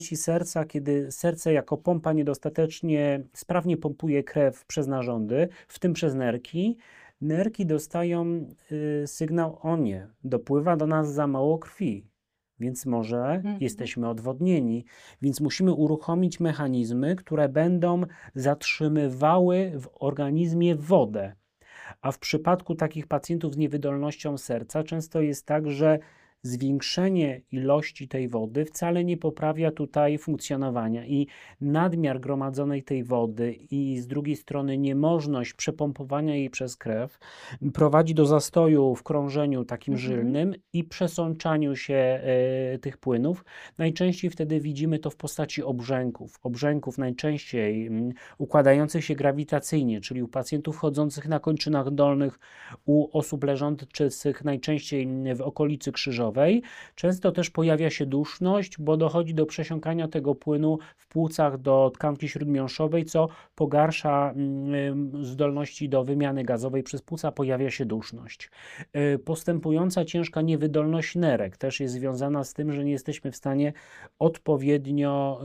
serca, kiedy serce jako pompa niedostatecznie sprawnie pompuje krew przez narządy, w tym przez nerki. Nerki dostają sygnał: o nie, dopływa do nas za mało krwi, więc może jesteśmy odwodnieni. Więc musimy uruchomić mechanizmy, które będą zatrzymywały w organizmie wodę. A w przypadku takich pacjentów z niewydolnością serca często jest tak, że zwiększenie ilości tej wody wcale nie poprawia tutaj funkcjonowania i nadmiar gromadzonej tej wody i z drugiej strony niemożność przepompowania jej przez krew prowadzi do zastoju w krążeniu takim żylnym i przesączaniu się tych płynów. Najczęściej wtedy widzimy to w postaci obrzęków najczęściej układających się grawitacyjnie, czyli u pacjentów chodzących na kończynach dolnych, u osób leżących najczęściej w okolicy krzyżowej. Często też pojawia się duszność, bo dochodzi do przesiąkania tego płynu w płucach do tkanki śródmiąższowej, co pogarsza zdolności do wymiany gazowej przez płuca, pojawia się duszność. Postępująca ciężka niewydolność nerek też jest związana z tym, że nie jesteśmy w stanie odpowiednio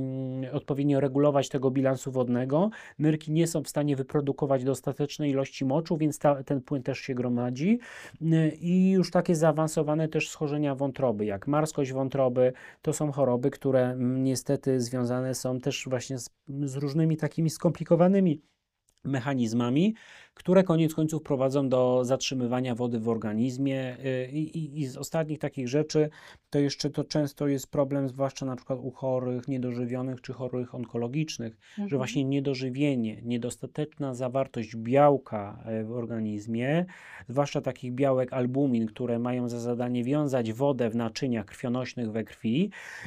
regulować tego bilansu wodnego. Nerki nie są w stanie wyprodukować dostatecznej ilości moczu, więc ten płyn też się gromadzi. I już takie zaawansowane też schorzenia wątroby, jak marskość wątroby, to są choroby, które niestety związane są też właśnie z różnymi takimi skomplikowanymi mechanizmami, które koniec końców prowadzą do zatrzymywania wody w organizmie i z ostatnich takich rzeczy to często jest problem, zwłaszcza na przykład u chorych niedożywionych czy chorych onkologicznych, że właśnie niedożywienie, niedostateczna zawartość białka w organizmie, zwłaszcza takich białek albumin, które mają za zadanie wiązać wodę w naczyniach krwionośnych we krwi,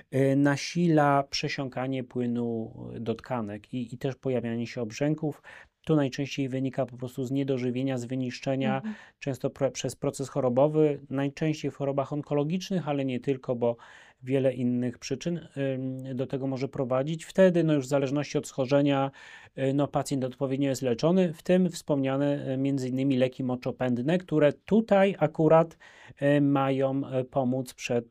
nasila przesiąkanie płynu do tkanek i też pojawianie się obrzęków. To najczęściej wynika po prostu z niedożywienia, z wyniszczenia, często przez proces chorobowy, najczęściej w chorobach onkologicznych, ale nie tylko, bo wiele innych przyczyn do tego może prowadzić. Wtedy już w zależności od schorzenia pacjent odpowiednio jest leczony, w tym wspomniane m.in. leki moczopędne, które tutaj akurat mają pomóc przed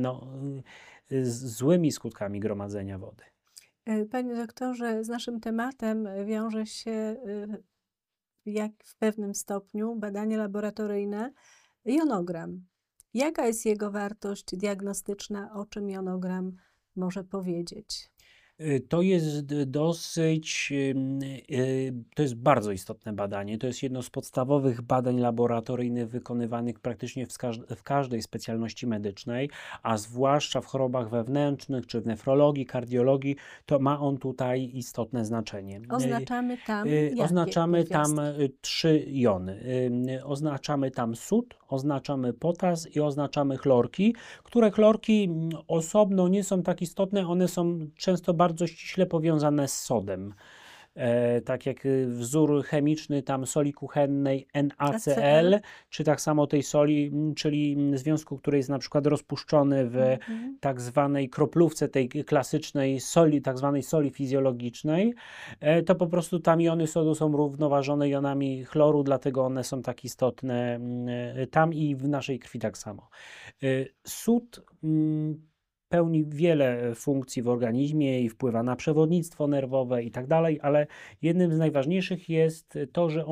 złymi skutkami gromadzenia wody. Panie doktorze, z naszym tematem wiąże się w pewnym stopniu badanie laboratoryjne, jonogram. Jaka jest jego wartość diagnostyczna, o czym jonogram może powiedzieć? To jest to jest bardzo istotne badanie. To jest jedno z podstawowych badań laboratoryjnych wykonywanych praktycznie w każdej specjalności medycznej, a zwłaszcza w chorobach wewnętrznych czy w nefrologii, kardiologii, to ma on tutaj istotne znaczenie. Oznaczamy tam Oznaczamy tam pierwiastki? 3 jony. Oznaczamy tam sód, oznaczamy potas i oznaczamy chlorki, które chlorki osobno nie są tak istotne, one są często bardzo ściśle powiązane z sodem. Tak jak wzór chemiczny tam soli kuchennej NaCl, czy tak samo tej soli, czyli związku, który jest na przykład rozpuszczony w tak zwanej kroplówce tej klasycznej soli, tak zwanej soli fizjologicznej, to po prostu tam jony sodu są równoważone jonami chloru, dlatego one są tak istotne tam i w naszej krwi tak samo. Sód pełni wiele funkcji w organizmie i wpływa na przewodnictwo nerwowe i tak dalej, ale jednym z najważniejszych jest to, że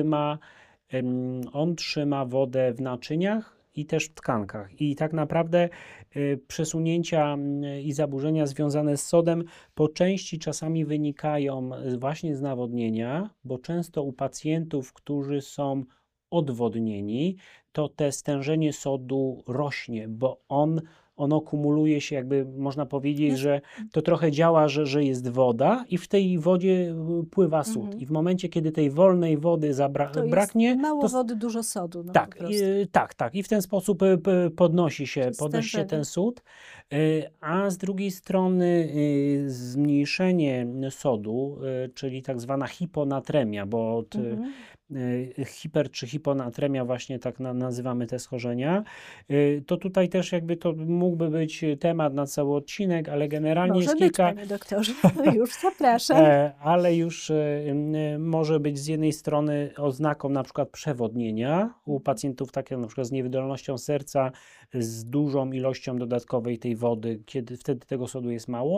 on trzyma wodę w naczyniach i też w tkankach. I tak naprawdę przesunięcia i zaburzenia związane z sodem po części czasami wynikają właśnie z nawodnienia, bo często u pacjentów, którzy są odwodnieni, to te stężenie sodu rośnie, bo ono kumuluje się, jakby można powiedzieć, że to trochę działa, że jest woda i w tej wodzie pływa sód. I w momencie, kiedy tej wolnej wody braknie... Mało wody, dużo sodu. Tak. I w ten sposób podnosi się ten sód. A z drugiej strony zmniejszenie sodu, czyli tak zwana hiponatremia, bo od hiper czy hiponatremia, właśnie tak nazywamy te schorzenia, to tutaj też jakby to mógłby być temat na cały odcinek, ale generalnie może jest być, kilka... panie doktorze, już zapraszam. Ale już może być z jednej strony oznaką na przykład przewodnienia u pacjentów takie na przykład z niewydolnością serca, z dużą ilością dodatkowej tej wody, kiedy wtedy tego sodu jest mało.